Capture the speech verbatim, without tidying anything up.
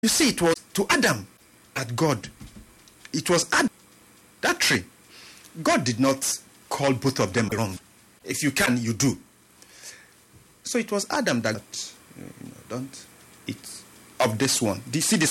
You see, it was to Adam at God. It was Adam, that tree. God did not call both of them wrong. If you can, you do. So it was Adam that, you know, don't eat of this one. Do you see this?